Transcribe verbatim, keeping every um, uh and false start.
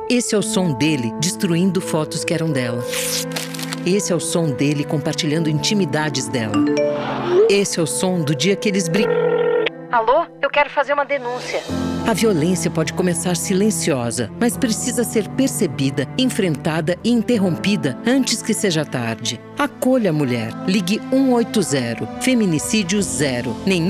Esse é o som dele destruindo fotos que eram dela. Esse é o som dele compartilhando intimidades dela. Esse é o som do dia que eles brigam. Alô? Eu quero fazer uma denúncia. A violência pode começar silenciosa, mas precisa ser percebida, enfrentada e interrompida antes que seja tarde. Acolha a mulher. Ligue um oito zero. Feminicídio zero. Nenhum